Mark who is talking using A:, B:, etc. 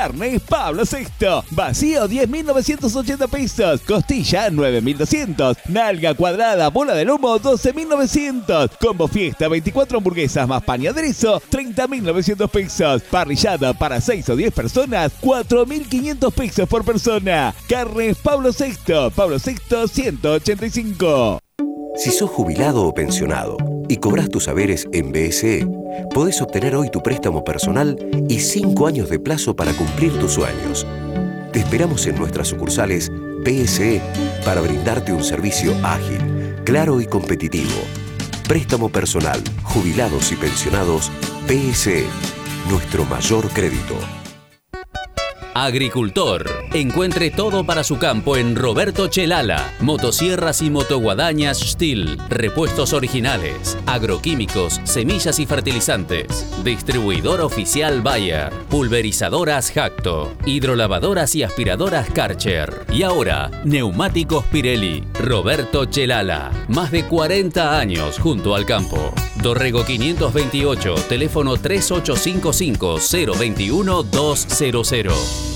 A: Carnes Pablo VI. Vacío 10.980 pesos. Costilla 9.200. Nalga cuadrada, bola de lomo 12.900. Combo fiesta 24 hamburguesas más pan y aderezo 30.900 pesos. Parrillada para 6 o 10 personas 4.500 pesos por persona. Carnes Pablo VI. Pablo VI 185.
B: Si sos jubilado o pensionado y cobras tus haberes en BSE, podés obtener hoy tu préstamo personal y 5 años de plazo para cumplir tus sueños. Te esperamos en nuestras sucursales BSE para brindarte un servicio ágil, claro y competitivo. Préstamo personal, jubilados y pensionados, BSE, nuestro mayor crédito.
C: Agricultor. Encuentre todo para su campo en Roberto Chelala. Motosierras y motoguadañas Stihl. Repuestos originales. Agroquímicos, semillas y fertilizantes. Distribuidor oficial Bayer. Pulverizadoras Jacto. Hidrolavadoras y aspiradoras Karcher. Y ahora, neumáticos Pirelli. Roberto Chelala. Más de 40 años junto al campo. Dorrego 528, teléfono 3855 021 200.